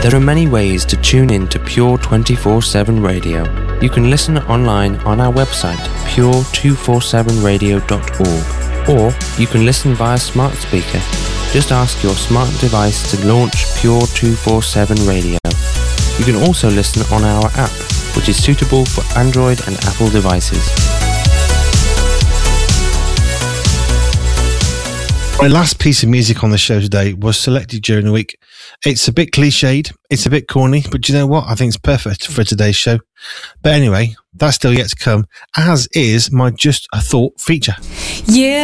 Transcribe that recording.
There are many ways to tune in to Pure 24/7 Radio. You can listen online on our website, pure247radio.org, or you can listen via smart speaker. Just ask your smart device to launch Pure 247 Radio. You can also listen on our app, which is suitable for Android and Apple devices. My last piece of music on the show today was selected during the week. It's a bit cliched, it's a bit corny, but you know what? I think it's perfect for today's show. But anyway, that's still yet to come, as is my Just a Thought feature. Yeah.